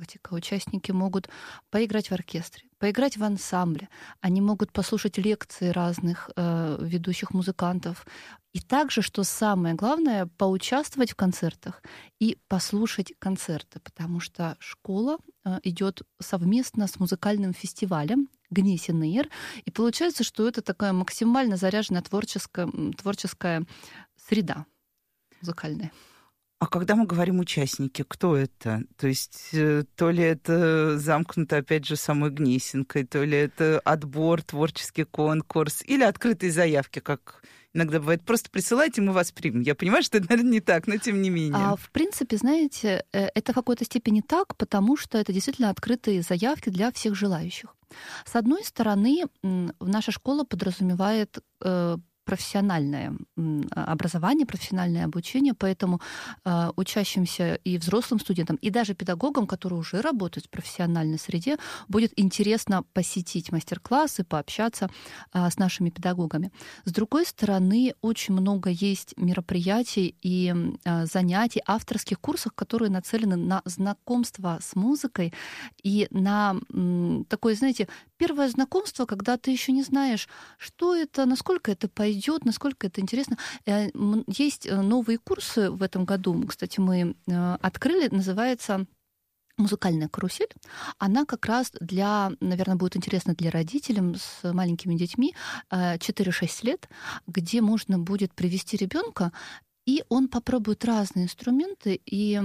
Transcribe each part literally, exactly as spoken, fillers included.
практика. Участники могут поиграть в оркестре, поиграть в ансамбле. Они могут послушать лекции разных э, ведущих музыкантов. И также, что самое главное, поучаствовать в концертах и послушать концерты, потому что школа э, идет совместно с музыкальным фестивалем «Гнесинейр», и получается, что это такая максимально заряженная творческая, творческая среда музыкальная. А когда мы говорим участники, кто это? То есть то ли это замкнуто, опять же, самой Гнесинкой, то ли это отбор, творческий конкурс, или открытые заявки, как иногда бывает. Просто присылайте, мы вас примем. Я понимаю, что это, наверное, не так, но тем не менее. А, в принципе, знаете, это в какой-то степени так, потому что это действительно открытые заявки для всех желающих. С одной стороны, наша школа подразумевает профессиональное образование, профессиональное обучение, поэтому э, учащимся и взрослым студентам, и даже педагогам, которые уже работают в профессиональной среде, будет интересно посетить мастер-классы, пообщаться э, с нашими педагогами. С другой стороны, очень много есть мероприятий и э, занятий, авторских курсов, которые нацелены на знакомство с музыкой и на э, такое, знаете, первое знакомство, когда ты еще не знаешь, что это, насколько это пойдет, идет, насколько это интересно. Есть новые курсы в этом году, кстати, мы открыли, называется «Музыкальная карусель». Она как раз для, наверное, будет интересна для родителей с маленькими детьми четыре-шесть лет, где можно будет привести ребенка, и он попробует разные инструменты, и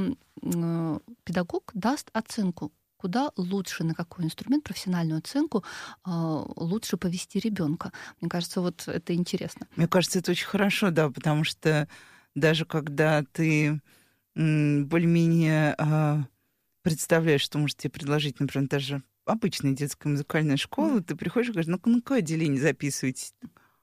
педагог даст оценку, куда лучше, на какой инструмент, профессиональную оценку лучше повести ребенка. Мне кажется, вот это интересно. Мне кажется, это очень хорошо, да, потому что даже когда ты более-менее представляешь, что может тебе предложить, например, даже обычная детская музыкальная школа, mm. ты приходишь и говоришь, ну, на какое отделение записываетесь?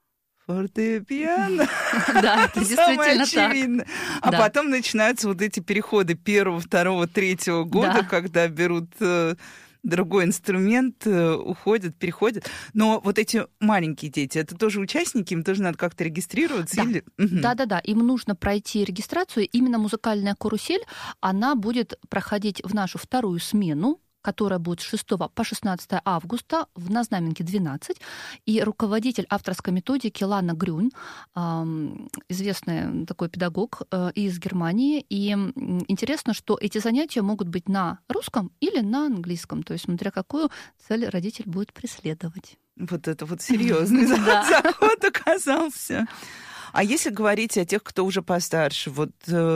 Фортепиано. Да, это действительно очевидно. так. А да. потом начинаются вот эти переходы первого, второго, третьего года, да. когда берут э, другой инструмент, э, уходят, переходят. Но вот эти маленькие дети, это тоже участники, им тоже надо как-то регистрироваться? Да. Или... Да-да-да, им нужно пройти регистрацию. Именно музыкальная карусель, она будет проходить в нашу вторую смену, которая будет с шестого по шестнадцатое августа в Назнаменке двенадцать. И руководитель авторской методики Лана Грюнь, известный такой педагог из Германии. И интересно, что эти занятия могут быть на русском или на английском, то есть смотря какую цель родитель будет преследовать. Вот это вот серьезный заход оказался. А если говорить о тех, кто уже постарше, вот,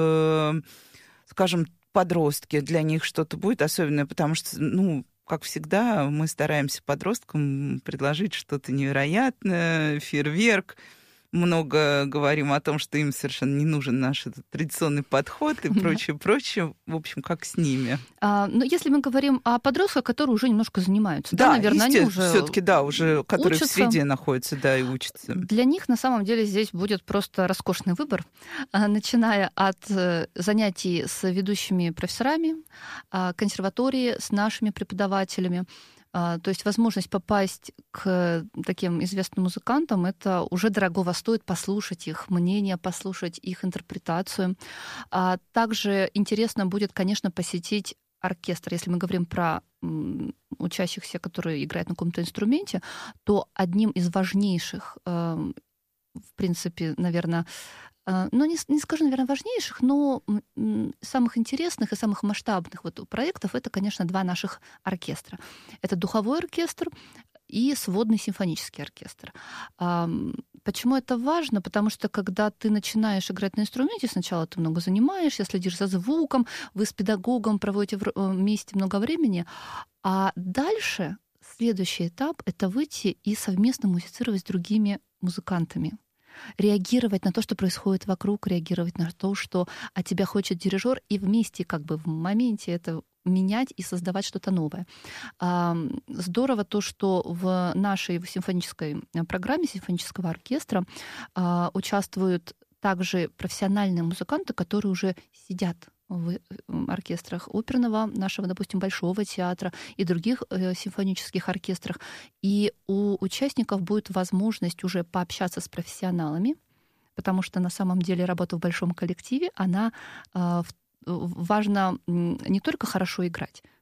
скажем, подростки, для них что-то будет особенное, потому что, ну, как всегда, мы стараемся подросткам предложить что-то невероятное, фейерверк. Много говорим о том, что им совершенно не нужен наш этот традиционный подход и прочее, прочее. В общем, как с ними. А, но если мы говорим о подростках, которые уже немножко занимаются, да, да, наверное, они уже все-таки, да, уже, которые учатся. в среде находятся, да, и учатся. Для них, на самом деле, здесь будет просто роскошный выбор, начиная от занятий с ведущими профессорами, консерватории, с нашими преподавателями. То есть возможность попасть к таким известным музыкантам, это уже дорогого стоит послушать их мнение, послушать их интерпретацию. А также интересно будет, конечно, посетить оркестр. Если мы говорим про учащихся, которые играют на каком-то инструменте, то одним из важнейших, в принципе, наверное, ну, не, не скажу, наверное, важнейших, но самых интересных и самых масштабных вот проектов это, конечно, два наших оркестра. Это духовой оркестр и сводный симфонический оркестр. Почему это важно? Потому что когда ты начинаешь играть на инструменте, сначала ты много занимаешься, следишь за звуком, вы с педагогом проводите вместе много времени, а дальше следующий этап — это выйти и совместно музицировать с другими музыкантами. Реагировать на то, что происходит вокруг, реагировать на то, что от тебя хочет дирижер, и вместе как бы в моменте это менять и создавать что-то новое. Здорово то, что в нашей симфонической программе симфонического оркестра участвуют также профессиональные музыканты, которые уже сидят в оркестрах оперного, нашего, допустим, Большого театра и других э, симфонических оркестрах. И у участников будет возможность уже пообщаться с профессионалами, потому что на самом деле работа в большом коллективе, она э, важно не только хорошо играть,